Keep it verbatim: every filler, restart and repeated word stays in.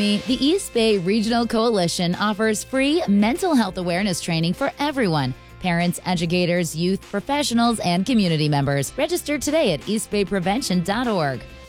The East Bay Regional Coalition offers free mental health awareness training for everyone. Parents, educators, youth, professionals, and community members. Register today at east bay prevention dot org.